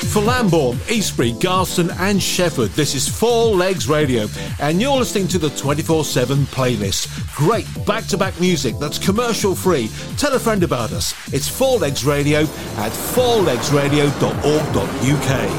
For Lambourne, Eastbury, Garston and Shefford, this is Four Legs Radio, and you're listening to the 24/7 playlist. Great back-to-back music that's commercial-free. Tell a friend about us. It's Four Legs Radio at fourlegsradio.org.uk.